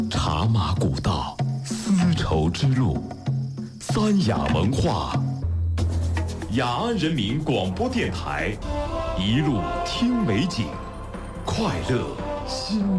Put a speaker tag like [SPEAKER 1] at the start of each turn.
[SPEAKER 1] 茶马古道，丝绸之路，三雅文化。雅安人民广播电台，一路听美景，快乐心